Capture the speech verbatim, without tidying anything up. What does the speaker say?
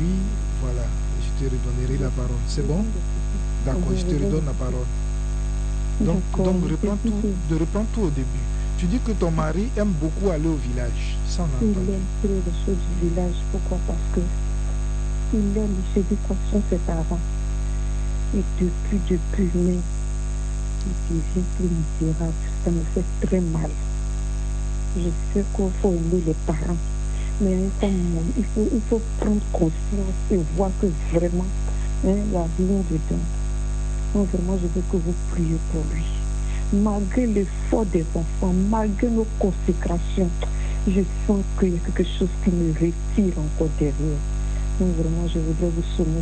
puis, voilà, je te redonnerai la parole. C'est bon? D'accord, je te redonne la parole. Donc, donc reprends, tout, de, reprends tout au début. Tu dis que ton mari aime beaucoup aller au village. Ça, on a entendu. Il aime trop les choses du village. Pourquoi? Parce que il aime, il se dit quoi sont ses parents. Et depuis, depuis, mais il devient plus misérable. Ça me fait très mal. Je sais qu'il faut aimer les parents. Mais comme, il, faut, il faut prendre conscience et voir que vraiment, hein, il y a rien dedans. Donc vraiment, je veux que vous priez pour lui. Malgré l'effort des enfants, malgré nos consécrations, je sens qu'il y a quelque chose qui me retire encore derrière. Donc vraiment, je voudrais vous soumettre